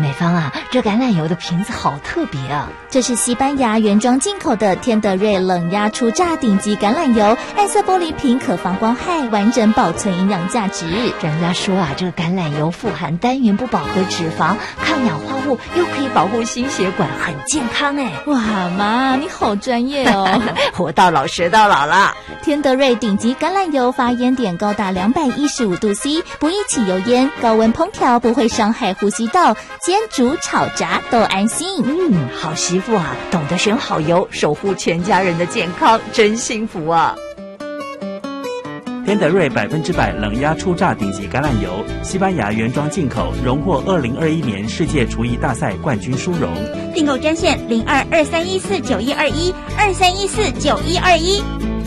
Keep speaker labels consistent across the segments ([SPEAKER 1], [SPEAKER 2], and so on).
[SPEAKER 1] 美芳啊，这橄榄油的瓶子好特别啊！
[SPEAKER 2] 这是西班牙原装进口的天德瑞冷压初榨顶级橄榄油，暗色玻璃瓶可防光害，完整保存营养价值。
[SPEAKER 1] 人家说啊，这个橄榄油富含单元不饱和脂肪，抗氧化物，又可以保护心血管，很健康哎！
[SPEAKER 2] 哇，妈，你好专业哦！
[SPEAKER 1] 活到老学到老了。
[SPEAKER 2] 天德瑞顶级橄榄油发烟点高达215度 C， 不易起油烟，高温烹调不会伤害呼吸道，煎煮炒炸都安心。
[SPEAKER 1] 好媳妇啊，懂得选好油，守护全家人的健康，真幸福啊！
[SPEAKER 3] 天德瑞100%冷压初榨顶级橄榄油，西班牙原装进口，荣获2021年世界厨艺大赛冠军殊荣。
[SPEAKER 4] 订购专线0223149121，23149121。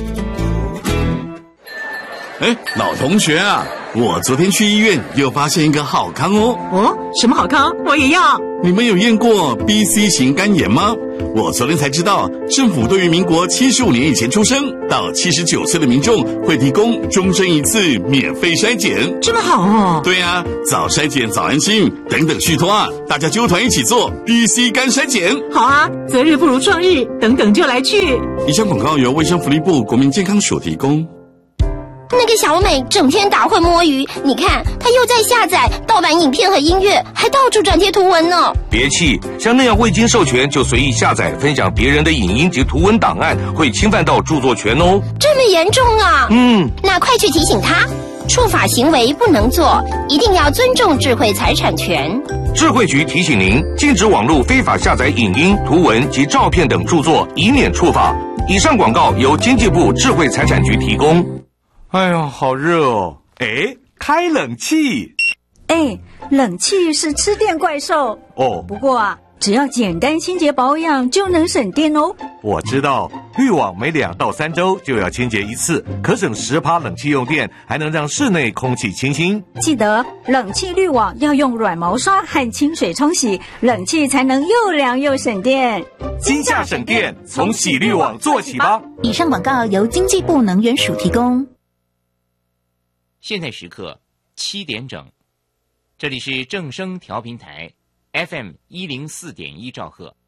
[SPEAKER 5] 老同学啊，我昨天去医院又发现一个好康哦。
[SPEAKER 6] 哦，什么好康？我也要。
[SPEAKER 5] 你们有验过 BC 型肝炎吗？我昨天才知道，政府对于民国75年以前出生到79岁的民众会提供终身一次免费筛检。
[SPEAKER 6] 这么好哦？
[SPEAKER 5] 对啊，早筛检早安心，等等续托啊，大家揪团一起做 BC 肝筛检。
[SPEAKER 6] 好啊，择日不如撞日，等等就来去。
[SPEAKER 5] 以上广告由卫生福利部国民健康署提供。
[SPEAKER 7] 那个小美整天打混摸鱼，你看她又在下载盗版影片和音乐，还到处转贴图文呢。
[SPEAKER 8] 别气，像那样未经授权就随意下载分享别人的影音及图文档案，会侵犯到著作权哦。
[SPEAKER 7] 这么严重啊？那快去提醒她，触法行为不能做，一定要尊重智慧财产权。
[SPEAKER 8] 智慧局提醒您，禁止网络非法下载影音、图文及照片等著作，以免触法。以上广告由经济部智慧财产局提供。
[SPEAKER 9] 哎呀，好热哦！开冷气。
[SPEAKER 10] 冷气是吃电怪兽
[SPEAKER 9] 哦。
[SPEAKER 10] 不过啊，只要简单清洁保养就能省电哦。
[SPEAKER 9] 我知道，滤网每2到3周就要清洁一次，可省10%冷气用电，还能让室内空气清新。
[SPEAKER 10] 记得冷气滤网要用软毛刷和清水冲洗，冷气才能又凉又省电。
[SPEAKER 9] 今夏省电，从洗滤网做起吧。
[SPEAKER 2] 以上广告由经济部能源署提供。
[SPEAKER 11] 现在时刻7点整，这里是正声调频台 FM104.1兆赫。